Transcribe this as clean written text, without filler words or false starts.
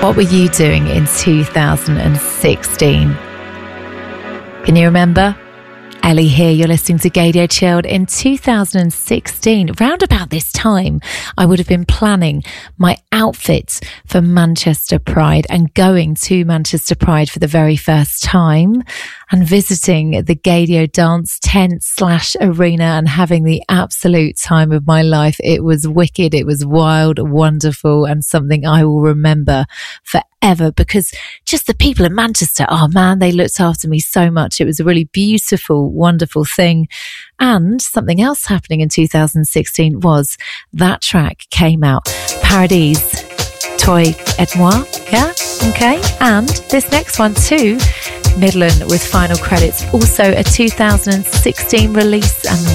What were you doing in 2016? Can you remember? Ellie here, you're listening to Gaydio Chilled. In 2016, round about this time, I would have been planning my outfits for Manchester Pride and going to Manchester Pride for the very first time and visiting the Gaydio dance tent / arena and having the absolute time of my life. It was wicked, it was wild, wonderful, and something I will remember forever, because just the people in Manchester, oh man, they looked after me so much. It was a really beautiful, wonderful thing. And something else happening in 2016 was that track came out, Paradise, Toi et Moi, yeah, okay, and this next one too, Midland with Final Credits, also a 2016 release, and